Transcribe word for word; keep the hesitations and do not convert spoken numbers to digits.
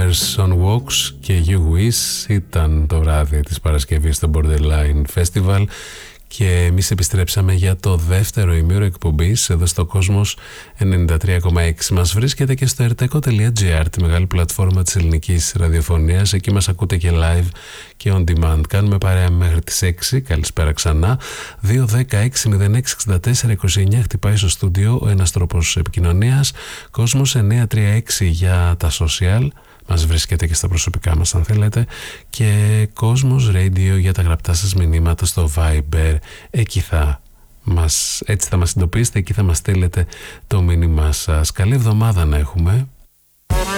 Stars on Walks και You Wish. Ήταν το βράδυ της Παρασκευής στο Borderline Festival και εμείς επιστρέψαμε για το δεύτερο ημίωρο εκπομπής εδώ στο Κόσμος ενενήντα τρία κόμμα έξι. Μας βρίσκεται και στο ερτεκο τελεία τζι άρ, τη μεγάλη πλατφόρμα της ελληνικής ραδιοφωνίας. Εκεί μας ακούτε και live και on demand. Κάνουμε παρέα μέχρι τις έξι. Καλησπέρα ξανά. δύο δέκα έξι μηδέν έξι εξήντα τέσσερα είκοσι εννιά χτυπάει στο στούντιο ο ένας τρόπος επικοινωνίας. Κόσμος εννιακόσια τριάντα έξι για τα social. Μας βρίσκεται και στα προσωπικά μας αν θέλετε, και Κόσμος Radio για τα γραπτά σας μηνύματα στο Viber. Εκεί θα μας, έτσι θα μας εντοπίσετε, εκεί θα μας στείλετε το μήνυμά σας. Καλή εβδομάδα να έχουμε.